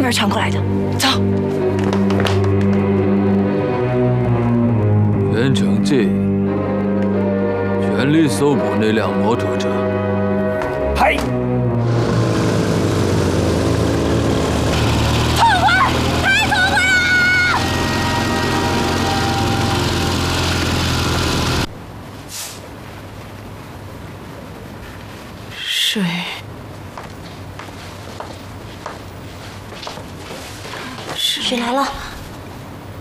边传过来的。走。 袁成记，全力搜捕那辆摩托车。 嗨！ 痛快！太痛快了！水。 水来了。